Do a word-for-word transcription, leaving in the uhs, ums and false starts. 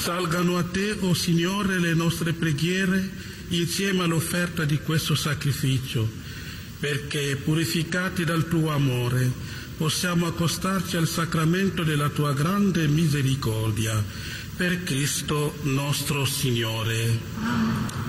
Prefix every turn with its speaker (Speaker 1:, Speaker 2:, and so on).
Speaker 1: Salgano a te, o oh Signore, le nostre preghiere insieme all'offerta di questo sacrificio, perché, purificati dal tuo amore, possiamo accostarci al sacramento della tua grande misericordia. Per Cristo nostro Signore.